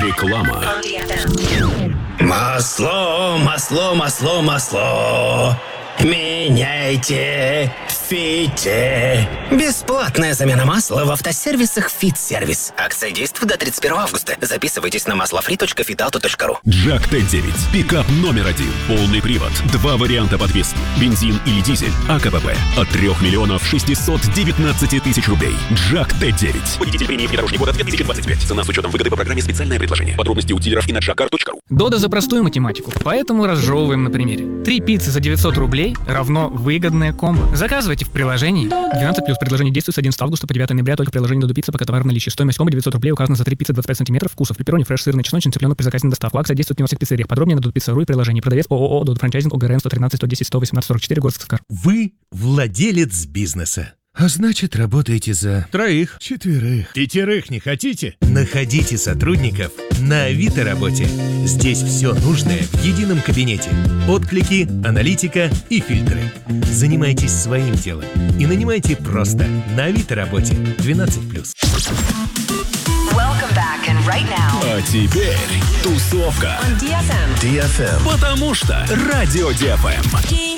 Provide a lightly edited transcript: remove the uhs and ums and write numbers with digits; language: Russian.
Реклама. Масло, масло, масло, масло. Меняйте в Фите. Бесплатная замена масла в автосервисах «Фит-сервис». Акция действует до 31 августа. Записывайтесь на maslofree.fitauto.ru. Джак Т9. Пикап номер 1. Полный привод. 2 варианта подвески. Бензин или дизель. АКПП. От 3 миллионов 619 тысяч рублей. Джак Т9. Победитель премии «Внедорожник года» 2025. Цена с учетом выгоды по программе «Специальное предложение». Подробности у дилеров и на jackcar.ru. Дода за простую математику, поэтому разжевываем на примере. 3 пиццы за 900 рублей равно выгодное комбо. Заказывайте в приложении. 12+. Предложение действует с 11 августа по 9 ноября только в приложении Додо Пицца, пока товар в наличии. Стоимость комбо 900 рублей указана за 3 пиццы 25 сантиметров вкусов. Пепперони, фреш, сырный, чесночный, цыпленок при заказе на доставку. Акция действует не во всех пиццериях. Подробнее на dodopizza.ru и приложении. Продавец ООО Додо Франчайзинг ОГРН 113 110 118 44 город Сыктывкар. Вы владелец бизнеса. А значит, работаете за 3, 4, 5 не хотите? Находите сотрудников на Авито работе. Здесь все нужное в едином кабинете. Отклики, аналитика и фильтры. Занимайтесь своим делом и нанимайте просто на Авито работе 12+. А теперь тусовка. DFM. Потому что Радио DFM.